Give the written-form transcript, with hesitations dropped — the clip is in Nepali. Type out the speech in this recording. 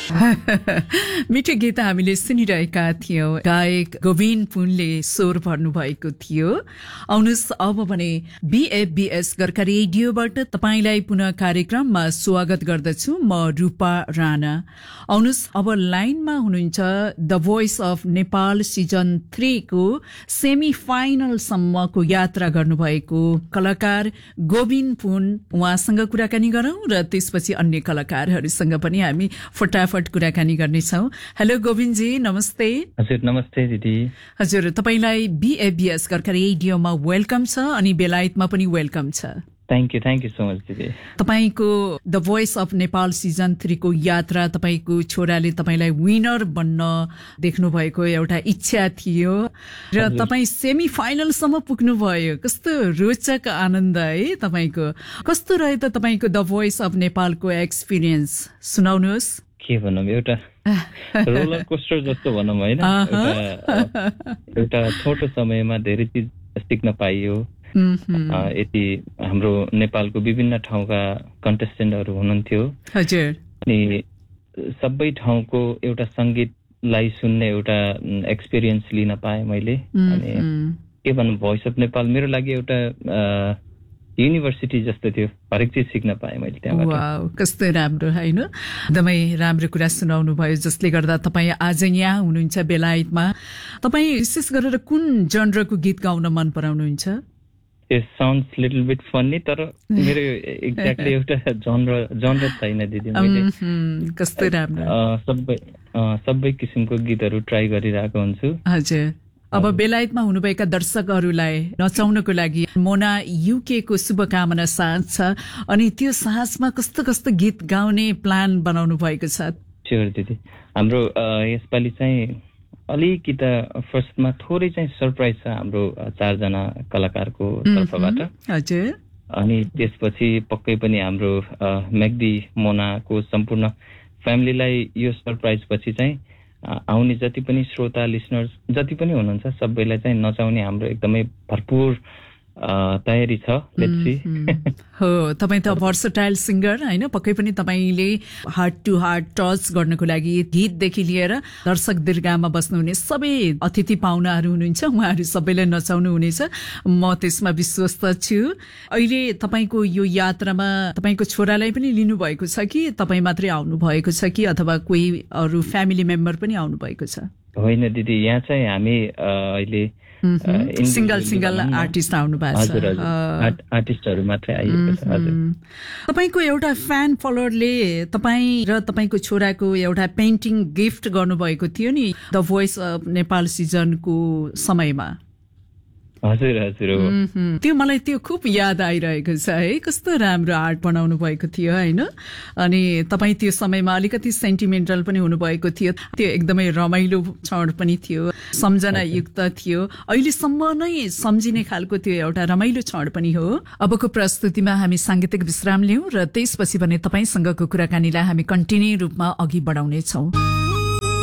मिठो गीत हामीले सुनिरहेका थियौं। गायक गोविन्द पुनले स्वर भर्नु भएको थियो। आउनुहोस् अब भने BFBS गोर्खा रेडियोबाट तपाईलाई पुनः कार्यक्रममा स्वागत गर्दछु। म रूपा राणा। आउनुहोस् अब लाइनमा हुनुहुन्छ the voice of Nepal season 3 को सेमी फाइनल सम्मको यात्रा गर्नुभएको कलाकार गोविन्द पुन, उहाँसँग कुराकानी गरौं र त्यसपछि अन्य कलाकारहरूसँग पनि हामी फटाफट कुराकानी गर्नेछौं। हेलो गोविन्दजी, नमस्ते। हजुर नमस्ते दिदी। हजुर, तपाईलाई BFBS गोर्खा रेडियोमा वेलकम छ अनि बेलायतमा पनि वेलकम छ। थ्याङ्क यू सो मच दिदी। तपाईको the voice of Nepal season 3 को यात्रा, तपाईको छोराले तपाईलाई विनर बन्न देख्नु भएको एउटा इच्छा थियो र तपाई सेमी फाइनलसम्म पुग्नु भयो। कस्तो रोचक आनन्द है तपाईको। कस्तो रह्यो त तपाईको द भोइस अफ नेपालको एक्सपिरियन्स, सुनाउनुहोस्। के भनौँ, एउटा रोलर कोस्टर जस्तो भनौँ होइन। एउटा छोटो समयमा धेरै चिज सिक्न पाइयो। यति हाम्रो नेपालको विभिन्न ठाउँका कन्टेस्टेन्टहरू हुनुहुन्थ्यो। हजुर। अनि सबै ठाउँको एउटा सङ्गीतलाई सुन्ने एउटा एक्सपिरियन्स लिन पाएँ मैले। अनि के भनौँ, भोइस अफ नेपाल मेरो लागि एउटा युनिभर्सिटी जस्तो थियो। हरेक चिज सिक्न पाएँ मैले त्यहाँबाट। वाउ, कस्तो राम्रो हैन। एकदमै राम्रो कुरा सुनाउनु भयो, जसले गर्दा तपाईँ आज यहाँ हुनुहुन्छ बेलायतमा। तपाईँ विशेष गरेर कुन जनरको गीत गाउन मन पराउनुहुन्छ? It sounds little bit funny, तर मेरो एक्ज्याक्टली एउटा जनर छैन दिदी। मैले कस्तो राम्रो सबै किसिमको गीतहरू ट्राई गरिरहेको हुन्छु। हजुर। अब बेलायतमा हुनुभएका दर्शकहरूलाई नचाउनको लागि मोना UK को शुभकामना साँझ छ, अनि त्यो साँझमा कस्तो कस्तो गीत गाउने प्लान बनाउनु भएको छ? स्योर दिदी, हाम्रो यसपालि चाहिँ अलिकति फर्स्टमा थोरै चाहिँ सरप्राइज छ हाम्रो 4 जना कलाकारको तर्फबाट। हजुर। अनि त्यसपछि पक्कै पनि हाम्रो म्याग्दी मोनाको सम्पूर्ण फ्यामिलीलाई यो सरप्राइज पछि चाहिँ आउने जति पनि श्रोता लिसनर्स जति पनि हुनुहुन्छ सबैलाई चाहिँ नचाउने हाम्रो एकदमै भरपूर तयारी छ। Let's see. हो, तपाईँ त भर्सटाइल सिंगर हैन, पक्कै पनि तपाईले हार्ट टु हार्ट टच गर्नको लागि गीतदेखि लिएर दर्शक दीर्घामा बस्नुहुने सबै अतिथि पाहुनाहरू हुनुहुन्छ, उहाँहरू सबैलाई नचाउनु हुनेछ। म त्यसमा विश्वस्त छु। अहिले तपाईको यो यात्रामा तपाईको छोरालाई पनि लिनु भएको छ कि तपाईँ मात्रै आउनु भएको छ कि अथवा कोही अरू फ्यामिली मेम्बर पनि आउनु भएको छ? होइन दिदी, यहाँ चाहिँ हामी अहिले सिंगल आर्टिस्ट आउनु भएको छ। आर्टिस्टहरू मात्रै आइएको छ। हजुर। तपाईको एउटा फ्यान फलोअरले तपाईँ र तपाईँको छोराको एउटा पेन्टिङ गिफ्ट गर्नुभएको थियो नि द भोइस अफ नेपाल सिजनको समयमा। हजुर हजुर। त्यो मलाई त्यो खुब याद आइरहेको छ है। कस्तो राम्रो आर्ट बनाउनु भएको थियो हैन। अनि तपाईँ त्यो समयमा अलिकति सेन्टिमेन्टल पनि हुनुभएको थियो। त्यो एकदमै रमाइलो क्षण पनि थियो, सम्झना युक्त थियो, अहिलेसम्म नै सम्झिने खालको त्यो एउटा रमाइलो क्षण पनि हो। अबको प्रस्तुतिमा हामी सांगीतिक विश्राम लियौं र त्यसपछि भने तपाईसँगको कुराकानीलाई हामी कन्टिन्यू रूपमा अघि बढाउनेछौं।